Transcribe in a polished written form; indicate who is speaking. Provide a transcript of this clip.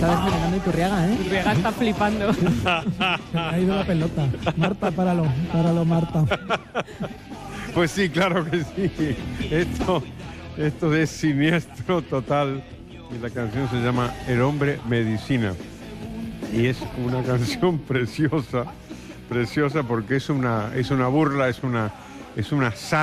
Speaker 1: está desmenuzando Iturriaga, ¿eh?
Speaker 2: Iturriaga está flipando.
Speaker 3: Se me ha ido la pelota. Marta, páralo, Marta.
Speaker 4: Pues sí, claro que sí. Esto es siniestro total. Y la canción se llama El hombre medicina. Y es una canción preciosa porque es una burla, es una